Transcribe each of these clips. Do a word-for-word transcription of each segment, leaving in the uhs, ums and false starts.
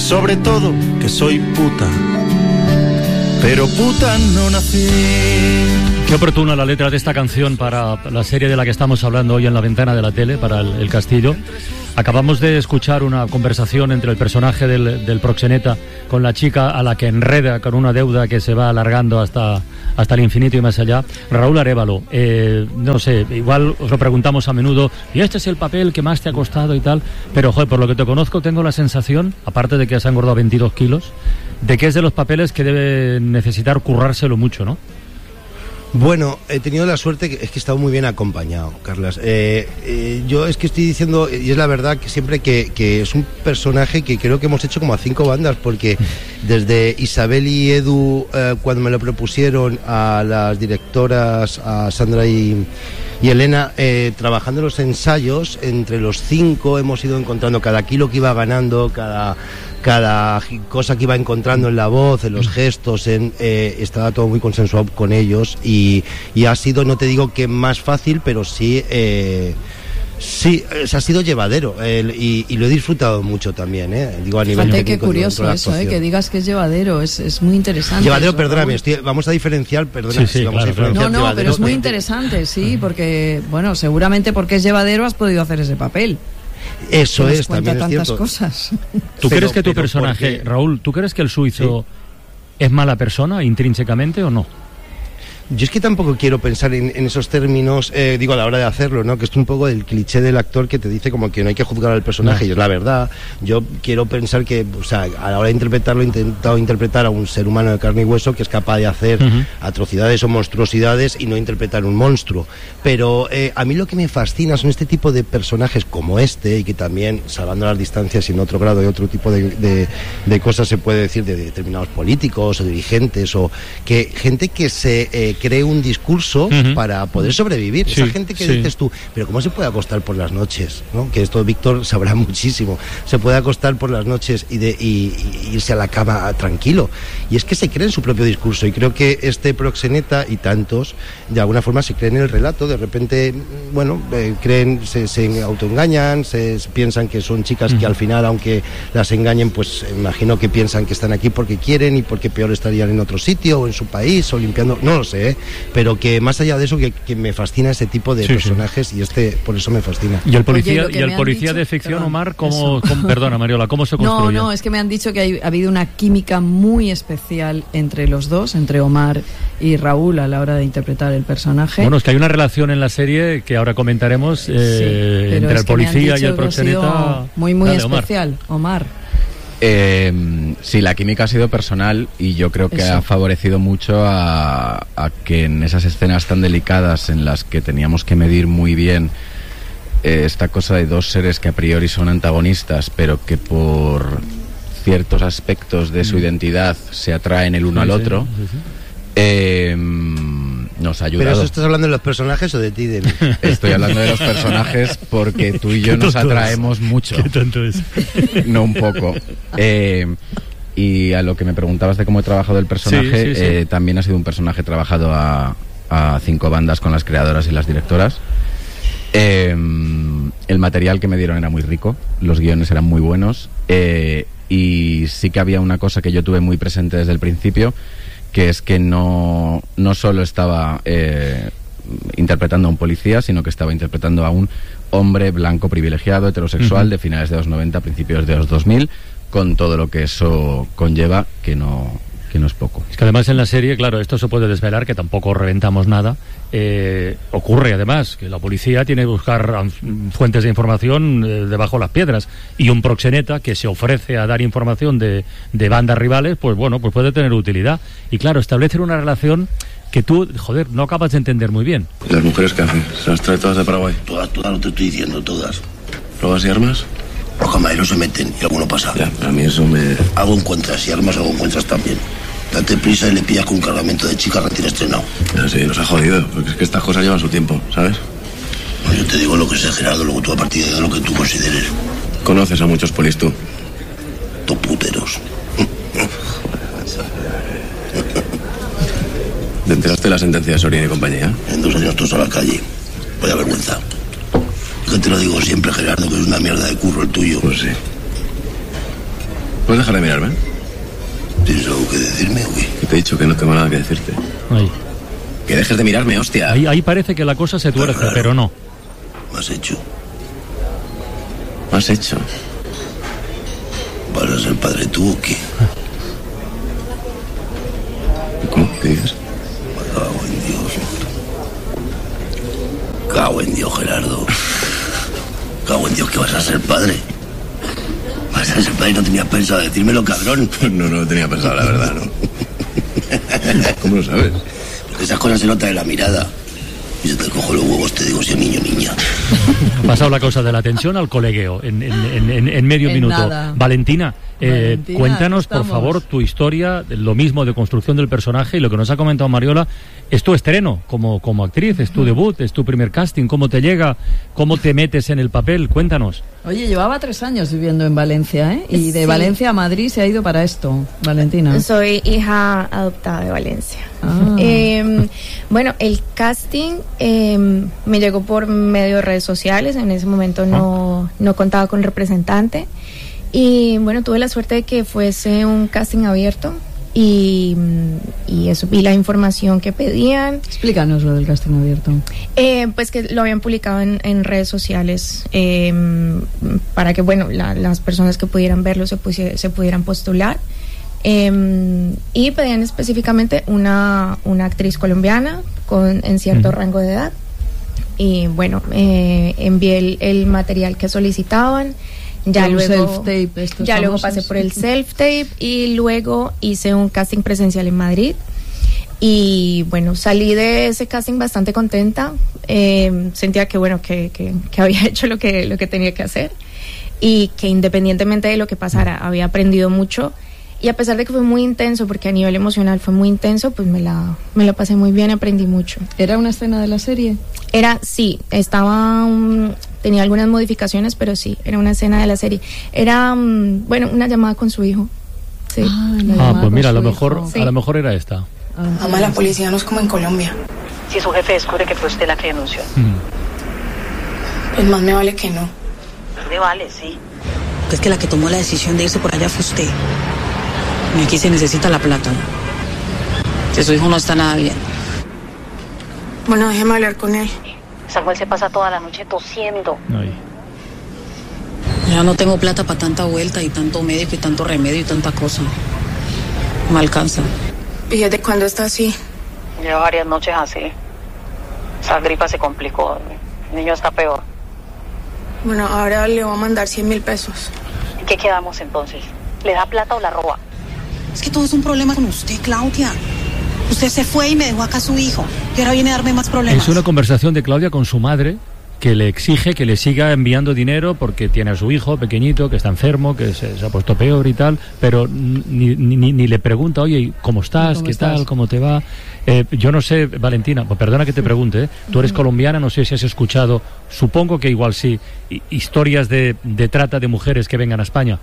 sobre todo que soy puta, pero puta no nací. Qué oportuna la letra de esta canción para la serie de la que estamos hablando hoy en La Ventana de la Tele, para el, el Castillo. Acabamos de escuchar una conversación entre el personaje del, del proxeneta con la chica a la que enreda con una deuda que se va alargando hasta, hasta el infinito y más allá. Raúl Arévalo, eh, no sé, igual os lo preguntamos a menudo, y este es el papel que más te ha costado y tal, pero joder, por lo que te conozco tengo la sensación, aparte de que has engordado veintidós kilos, de que es de los papeles que debe necesitar currárselo mucho, ¿no? Bueno, he tenido la suerte que es que he estado muy bien acompañado, Carlas. Eh, eh, yo es que estoy diciendo, y es la verdad, que siempre que, que es un personaje que creo que hemos hecho como a cinco bandas, porque desde Isabel y Edu, eh, cuando me lo propusieron, a las directoras, a Sandra y, y Elena, eh, trabajando en los ensayos, entre los cinco hemos ido encontrando cada kilo que iba ganando, cada... cada cosa que iba encontrando en la voz, en los gestos, en, eh, estaba todo muy consensuado con ellos y, y ha sido, no te digo que más fácil, pero sí, eh, sí, ha sido llevadero el, y, y lo he disfrutado mucho también, eh, digo a nivel Fíjate, técnico. qué curioso eso, eh, que digas que es llevadero, es, es muy interesante. Llevadero, eso, perdóname, estoy, vamos a diferenciar, perdona, sí, sí, sí, vamos claro, a diferenciar. No, no, pero es muy de, interesante, sí, porque, bueno, seguramente porque es llevadero has podido hacer ese papel. Eso es, también es cierto. Cosas. ¿Tú pero, crees que tu pero personaje, porque... Raúl, tú crees que el suizo ¿Sí? es mala persona intrínsecamente o no? Yo es que tampoco quiero pensar en, en esos términos, eh, digo, a la hora de hacerlo, ¿no? Que es un poco el cliché del actor que te dice como que no hay que juzgar al personaje, no. Y es la verdad. Yo quiero pensar que, o sea, a la hora de interpretarlo, he intentado interpretar a un ser humano de carne y hueso que es capaz de hacer uh-huh. atrocidades o monstruosidades y no interpretar un monstruo. Pero eh, a mí lo que me fascina son este tipo de personajes como este, y que también, salvando las distancias y en otro grado y otro tipo de, de, de cosas se puede decir de determinados políticos o dirigentes, o que gente que se... Eh, cree un discurso uh-huh. para poder sobrevivir. Sí, esa gente que sí. dices tú, pero ¿cómo se puede acostar por las noches? ¿No? Que esto Víctor sabrá muchísimo. Se puede acostar por las noches y, de, y, y irse a la cama tranquilo. Y es que se cree en su propio discurso, y creo que este proxeneta y tantos, de alguna forma se creen en el relato. De repente, bueno, eh, creen, se, se autoengañan, se, se piensan que son chicas uh-huh. que al final, aunque las engañen, pues imagino que piensan que están aquí porque quieren y porque peor estarían en otro sitio o en su país o limpiando, no lo sé. ¿eh? Pero que más allá de eso, que, que me fascina ese tipo de sí, personajes sí. y este por eso me fascina. Y el policía, Oye, y el policía dicho, de ficción, perdón, Omar, ¿cómo, cómo, perdona Mariola, ¿cómo se construye? No, no, es que me han dicho que hay, ha habido una química muy especial entre los dos, entre Omar y Raúl a la hora de interpretar el personaje. Bueno, es que hay una relación en la serie que ahora comentaremos eh, sí, entre el policía y el proxeneta. Muy, muy Dale, especial, Omar. Omar. Eh, sí, la química ha sido personal y yo creo que Eso. ha favorecido mucho a, a que en esas escenas tan delicadas en las que teníamos que medir muy bien eh, esta cosa de dos seres que a priori son antagonistas, pero que por ciertos aspectos de su identidad se atraen el uno sí, al otro, sí, sí, sí. Eh, nos ha ayudado. ¿Pero eso estás hablando de los personajes o de ti, de mí? Estoy hablando de los personajes porque tú y yo nos atraemos mucho. ¿Qué tanto es? No, un poco. Eh, y a lo que me preguntabas de cómo he trabajado el personaje, sí, sí, sí. Eh, también ha sido un personaje trabajado a, a cinco bandas con las creadoras y las directoras. Eh, el material que me dieron era muy rico, los guiones eran muy buenos, eh, y sí que había una cosa que yo tuve muy presente desde el principio, que es que no, no solo estaba eh, interpretando a un policía, sino que estaba interpretando a un hombre blanco privilegiado, heterosexual, uh-huh. de finales de los noventa, principios de los dos mil, con todo lo que eso conlleva, que no, que no es poco. Es que además en la serie, claro, esto se puede desvelar, que tampoco reventamos nada, eh, ocurre además que la policía tiene que buscar fuentes de información eh, debajo de las piedras, y un proxeneta que se ofrece a dar información de, de bandas rivales, pues bueno, pues puede tener utilidad. Y claro, establecer una relación que tú, joder, no acabas de entender muy bien. ¿Las mujeres qué hacen? ¿Se las trae todas de Paraguay? Todas, todas, no te estoy diciendo, todas. ¿Pruebas y armas? Los camareros se meten y alguno pasa. Ya, a mí eso me... Algo encuentras y armas algo encuentras también. Date prisa y le pillas con un cargamento de chicas recién estrenado. Ya, sí, nos ha jodido, porque es que estas cosas llevan su tiempo, ¿sabes? No, yo te digo lo que sé, Gerardo, luego tú a partir de lo que tú consideres. ¿Conoces a muchos polis tú? Toputeros. ¿Te enteraste de la sentencia de Sorín y compañía? En dos años todos a la calle. Vaya vergüenza. Que te lo digo siempre, Gerardo, que es una mierda de curro el tuyo. Pues sí. ¿Puedes dejar de mirarme? ¿Tienes algo que decirme o qué? Que te he dicho que no tengo nada que decirte. Ahí. Que dejes de mirarme, hostia. Ahí, ahí parece que la cosa se tuerce, Claro. pero no. ¿Me has hecho? ¿Lo has hecho? ¿Vas a ser padre tú o qué? ¿Cómo? ¿Qué dices? Cago en Dios. Cago en Dios, Gerardo. Cago en Dios que vas a ser padre. Vas a ser padre y no tenías pensado decírmelo, cabrón. No, no lo tenía pensado, la verdad, ¿no? ¿Cómo lo sabes? Porque esas cosas se notan en la mirada. Y si te cojo los huevos te digo si es niño o niña. Ha pasado la cosa de la tensión al colegueo en, en, en, en, en medio En minuto. nada. Valentina, eh, Valentina, cuéntanos, aquí estamos. por favor, tu historia, lo mismo de construcción del personaje y lo que nos ha comentado Mariola. Es tu estreno como, como actriz, es tu debut, es tu primer casting. ¿Cómo te llega? ¿Cómo te metes en el papel? Cuéntanos. Oye, llevaba tres años viviendo en Valencia, ¿eh? Y de Sí. Valencia a Madrid se ha ido para esto, Valentina. Soy hija adoptada de Valencia. Ah. Eh, bueno, el casting eh, me llegó por medio de redes sociales. En ese momento no, no contaba con representante. Y bueno, tuve la suerte de que fuese un casting abierto. Y, y eso, vi la información que pedían. Explícanos lo del casting abierto. Eh, pues que lo habían publicado en, en redes sociales eh, para que, bueno, la- las personas que pudieran verlo se, pusie- se pudieran postular. Eh, y pedían específicamente una, una actriz colombiana con, en cierto Ujú. rango de edad. Y bueno, eh, envié el, el material que solicitaban. Ya Un luego, self-tape, estos ya luego famosos. pasé por el self-tape y luego hice un casting presencial en Madrid. Y bueno, salí de ese casting bastante contenta. Eh, sentía que bueno, que, que, que había hecho lo que, lo que tenía que hacer y que independientemente de lo que pasara, había aprendido mucho. Y a pesar de que fue muy intenso, porque a nivel emocional fue muy intenso, pues me la, me la pasé muy bien, aprendí mucho. ¿Era una escena de la serie? Era, sí, estaba, um, tenía algunas modificaciones, pero sí, era una escena de la serie. Era, um, bueno, una llamada con su hijo. Sí. Ah, la Ah, llamada pues con mira, a su lo mejor, hijo. Sí. a lo mejor era esta. Ah, Mamá, la policía no es como en Colombia. Si su jefe descubre que fue usted la que denunció. Mm. Pues más me vale que no. Le vale, sí. Es que la que tomó la decisión de irse por allá fue usted. Y aquí se necesita la plata. Que su hijo no está nada bien. Bueno, déjeme hablar con él. Samuel se pasa toda la noche tosiendo. Ahí. Ya no tengo plata para tanta vuelta y tanto médico y tanto remedio y tanta cosa. No me alcanza. ¿Y desde cuándo está así? Lleva varias noches así. Esa gripa se complicó. El niño está peor. Bueno, ahora le voy a mandar cien mil pesos. ¿En qué quedamos entonces? ¿Le da plata o la roba? Es que todo es un problema con usted, Claudia. Usted se fue y me dejó acá a su hijo. Y ahora viene a darme más problemas. Es una conversación de Claudia con su madre que le exige que le siga enviando dinero porque tiene a su hijo pequeñito que está enfermo, que se, se ha puesto peor y tal, pero ni, ni, ni le pregunta, oye, ¿cómo estás? ¿Cómo ¿Qué estás? tal? ¿Cómo te va? Eh, yo no sé, Valentina, pues perdona que te pregunte, ¿eh? Tú eres colombiana, no sé si has escuchado, supongo que igual sí, hi- historias de, de trata de mujeres que vengan a España.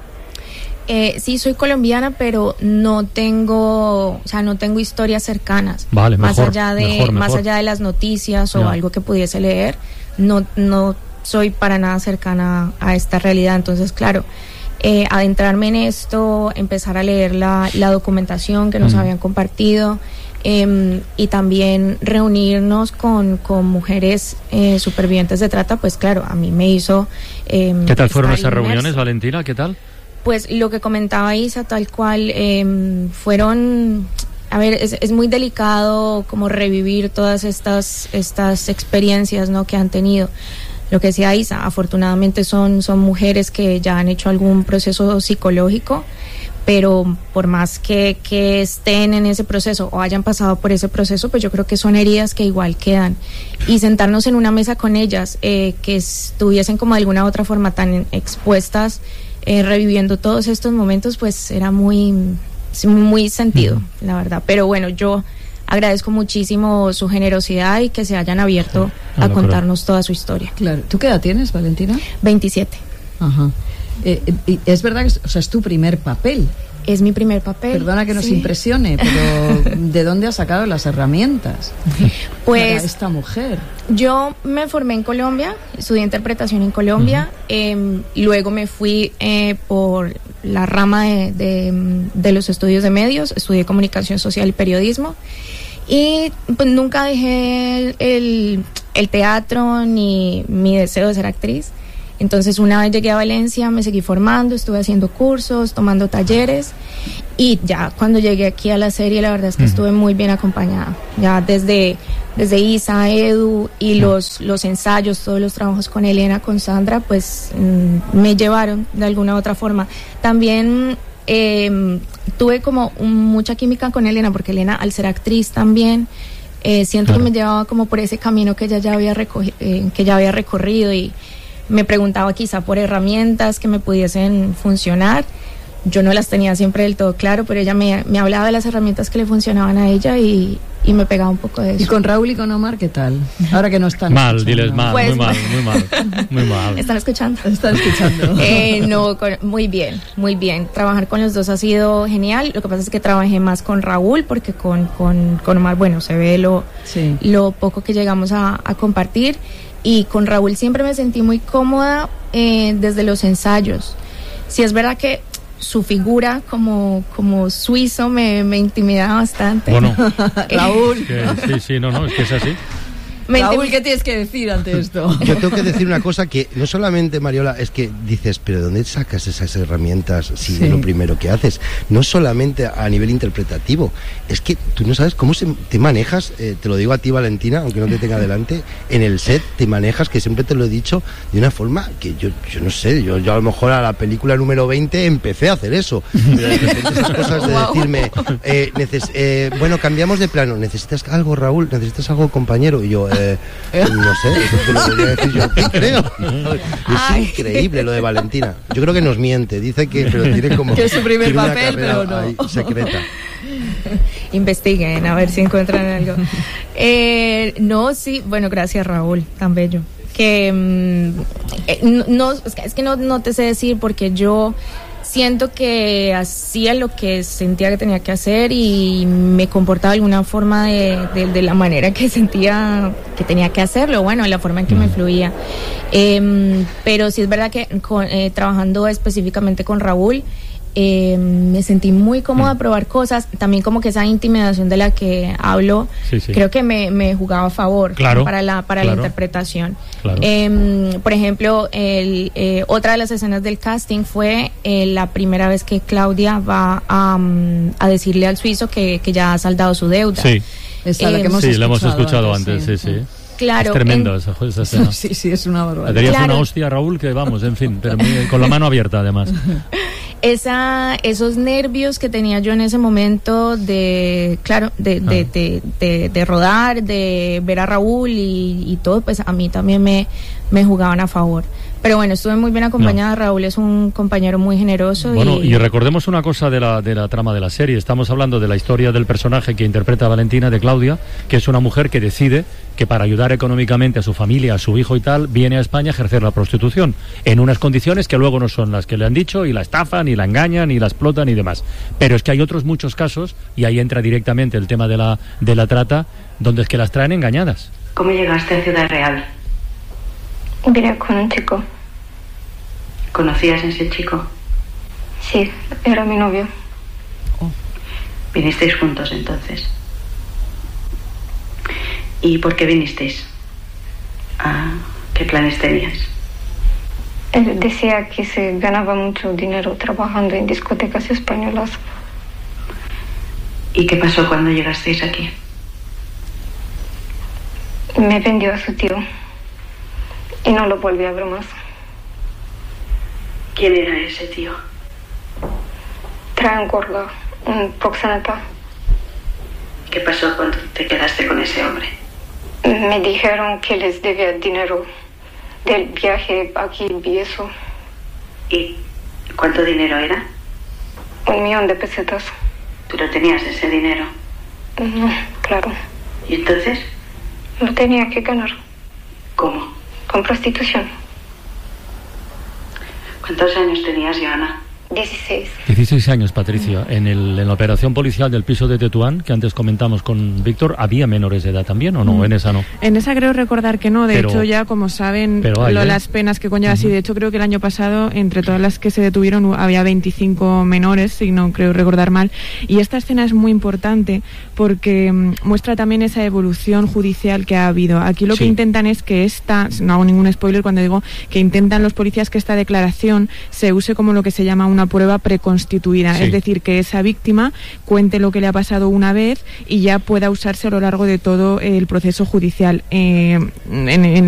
Eh, sí, soy colombiana, pero no tengo, o sea, no tengo historias cercanas. Vale, más mejor, allá de, mejor, más mejor. allá de las noticias o Ya. algo que pudiese leer, no, no soy para nada cercana a esta realidad. Entonces, claro, eh, adentrarme en esto, empezar a leer la, la documentación que nos Mm. habían compartido. Eh, y también reunirnos con, con mujeres eh, supervivientes de trata, pues claro, a mí me hizo... eh, ¿Qué tal fueron estar esas reuniones, inmersa. Valentina? ¿Qué tal? Pues lo que comentaba Isa, tal cual, eh, fueron, a ver, es, es muy delicado como revivir todas estas, estas experiencias, ¿no?, que han tenido. Lo que decía Isa, afortunadamente son, son mujeres que ya han hecho algún proceso psicológico, pero por más que, que estén en ese proceso o hayan pasado por ese proceso, pues yo creo que son heridas que igual quedan. Y sentarnos en una mesa con ellas, eh, que estuviesen como de alguna u otra forma tan expuestas, eh, reviviendo todos estos momentos, pues era muy, muy sentido, uh-huh. la verdad. Pero bueno, yo agradezco muchísimo su generosidad y que se hayan abierto ah, a contarnos toda su historia. Claro. ¿Tú qué edad tienes, Valentina? veintisiete. Ajá. Eh, eh, es verdad que es, o sea, es tu primer papel. Es mi primer papel. Perdona que nos sí. impresione, pero ¿de dónde has sacado las herramientas pues, para esta mujer? Yo me formé en Colombia, estudié interpretación en Colombia, uh-huh. eh, luego me fui eh, por la rama de, de, de los estudios de medios, estudié comunicación social y periodismo, y pues nunca dejé el, el, el teatro ni mi deseo de ser actriz. Entonces una vez llegué a Valencia me seguí formando, estuve haciendo cursos, tomando talleres, y ya cuando llegué aquí a la serie la verdad es que uh-huh. estuve muy bien acompañada. Ya desde, desde Isa, Edu y uh-huh. los, los ensayos, todos los trabajos con Elena, con Sandra, pues mmm, me llevaron de alguna u otra forma. También eh, tuve como un, mucha química con Elena, porque Elena, al ser actriz también, eh, siento claro. que me llevaba como por ese camino que ella ya había, recogi- eh, que ya había recorrido, y me preguntaba quizá por herramientas que me pudiesen funcionar. Yo no las tenía siempre del todo claro, pero ella me, me hablaba de las herramientas que le funcionaban a ella y, y me pegaba un poco de eso. ¿Y con Raúl y con Omar qué tal? Ahora que no están mal, escuchando. Diles mal, pues, muy mal, muy mal, muy mal. ¿Están escuchando? Están escuchando. eh, no, con, muy bien, muy bien. Trabajar con los dos ha sido genial. Lo que pasa es que trabajé más con Raúl, porque con, con, con Omar, bueno, se ve lo, sí. lo poco que llegamos a, a compartir. Y con Raúl siempre me sentí muy cómoda eh, desde los ensayos. Sí, es verdad que su figura como, como suizo me, me intimidaba bastante. Bueno, Raúl. Que, sí, sí, no, no, es que es así. Raúl, ¿qué tienes que decir ante esto? Yo tengo que decir una cosa que no solamente, Mariola, es que dices, pero ¿de dónde sacas esas herramientas si sí. es lo primero que haces? No solamente a nivel interpretativo, es que tú no sabes cómo se, te manejas, eh, te lo digo a ti, Valentina, aunque no te tenga delante, en el set te manejas, que siempre te lo he dicho, de una forma que yo, yo no sé, yo, yo a lo mejor a la película número veinte empecé a hacer eso, pero de repente esas cosas de decirme, eh, neces- eh, bueno, cambiamos de plano, ¿necesitas algo, Raúl? ¿Necesitas algo, compañero? Y yo, eh, Eh, no sé, eso te lo podría decir yo aquí, creo. Es Ay. increíble lo de Valentina. Yo creo que nos miente, dice que pero tiene como que es su primer papel, pero no. Ahí, secreta. Investiguen a ver si encuentran algo. Eh, no, sí, bueno, gracias Raúl, tan bello. Que mm, eh, no, es que no, no te sé decir, porque yo siento que hacía lo que sentía que tenía que hacer y me comportaba de alguna forma de, de, de la manera que sentía que tenía que hacerlo, bueno, de la forma en que me fluía. Eh, pero sí es verdad que con, eh, trabajando específicamente con Raúl, eh, me sentí muy cómoda a probar cosas, también como que esa intimidación de la que hablo, sí, sí. creo que me, me jugaba a favor, claro, para la para claro, la interpretación. Claro. Eh, por ejemplo, el, eh, otra de las escenas del casting fue eh, la primera vez que Claudia va a, um, a decirle al suizo que, que ya ha saldado su deuda. Sí, Esa, eh, la que hemos sí, escuchado la hemos escuchado antes, antes, sí, sí. sí. Claro, es tremendo en... esa, esa escena. Sí, sí, es una barbaridad. Le darías claro. una hostia a Raúl que vamos, en fin, pero muy, con la mano abierta además. Esa, esos nervios que tenía yo en ese momento de, claro, de, de, ah. de, de, de rodar, de ver a Raúl y, y todo, pues a mí también me, me jugaban a favor. Pero bueno, estuve muy bien acompañada. No. Raúl es un compañero muy generoso. Bueno, y... y recordemos una cosa de la, de la trama de la serie. Estamos hablando de la historia del personaje que interpreta a Valentina, de Claudia, que es una mujer que decide que para ayudar económicamente a su familia, a su hijo y tal, viene a España a ejercer la prostitución, en unas condiciones que luego no son las que le han dicho, y la estafan, y la engañan, y la explotan y demás. Pero es que hay otros muchos casos, y ahí entra directamente el tema de la, de la trata, donde es que las traen engañadas. ¿Cómo llegaste a Ciudad Real? Vine con un chico. ¿Conocías a ese chico? Sí, era mi novio. Oh. ¿Vinisteis juntos entonces? ¿Y por qué vinisteis? Ah, ¿qué planes tenías? Él decía que se ganaba mucho dinero trabajando en discotecas españolas. ¿Y qué pasó cuando llegasteis aquí? Me vendió a su tío y no lo volví a ver más. ¿Quién era ese tío? Traen gorda, un proxeneta. ¿Qué pasó cuando te quedaste con ese hombre? Me dijeron que les debía dinero del viaje aquí y eso. ¿Y cuánto dinero era? Un millón de pesetas. ¿Tú no tenías ese dinero? No, claro. ¿Y entonces? Lo tenía que ganar. ¿Cómo? Con prostitución. ¿Cuántos años tenías, Joana? dieciséis. dieciséis años, Patricia. En, el, en la operación policial del piso de Tetuán, que antes comentamos con Víctor, ¿había menores de edad también o no? Mm. En esa no. En esa creo recordar que no. De pero, hecho, ya como saben, hay, lo, ¿eh? las penas que conlleva. Uh-huh. Sí, de hecho, creo que el año pasado, entre todas las que se detuvieron, había veinticinco menores, si no creo recordar mal. Y esta escena es muy importante porque um, muestra también esa evolución judicial que ha habido. Aquí lo sí. que intentan es que esta, no hago ningún spoiler cuando digo que intentan los policías que esta declaración se use como lo que se llama una prueba preconstituida, sí. es decir, que esa víctima cuente lo que le ha pasado una vez y ya pueda usarse a lo largo de todo el proceso judicial. Eh, en, en